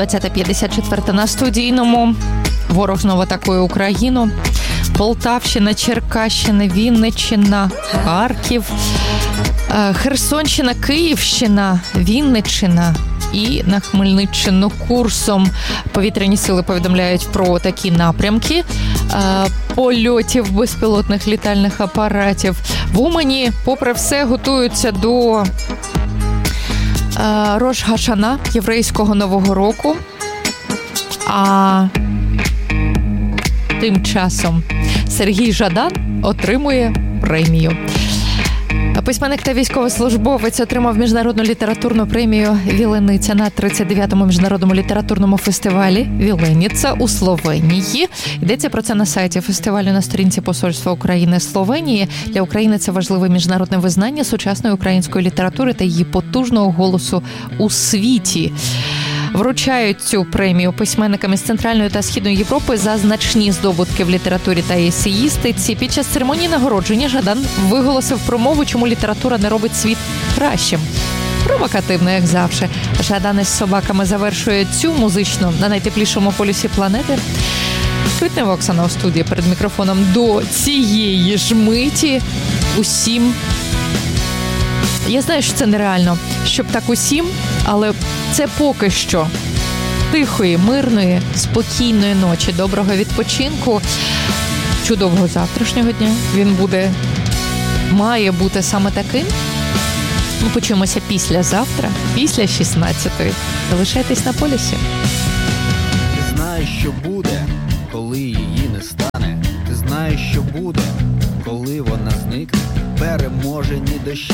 20:54 на студійному. Ворог знову атакує Україну. Полтавщина, Черкащина, Вінниччина, Харків, Херсонщина, Київщина, Вінниччина і на Хмельниччину курсом. Повітряні сили повідомляють про такі напрямки польотів безпілотних літальних апаратів. В Умані, попри все, готуються до Рош Гашана, єврейського Нового року. А тим часом Сергій Жадан отримує премію. Письменник та військовослужбовець отримав міжнародну літературну премію «Вілениця» на 39-му міжнародному літературному фестивалі «Віленіца» у Словенії. Йдеться про це на сайті фестивалю на сторінці Посольства України Словенії. Для України це важливе міжнародне визнання сучасної української літератури та її потужного голосу у світі. Вручають цю премію письменникам із Центральної та Східної Європи за значні здобутки в літературі та есеїстиці. Під час церемонії нагородження Жадан виголосив промову, чому література не робить світ кращим. Провокативно, як завжди. Жадан із собаками завершує цю музичну на найтеплішому полюсі планети. Квітнева Оксана у студії перед мікрофоном. До цієї ж миті усім. Я знаю, що це нереально, щоб так усім, але це поки що. Тихої, мирної, спокійної ночі, доброго відпочинку, чудового завтрашнього дня. Він має бути саме таким. Ми почуємося післязавтра, після 16-ї. Залишайтесь на полюсі. Ти знаєш, що буде, коли її не стане. Ти знаєш, що буде, коли вона зникне. Переможе ні дощ.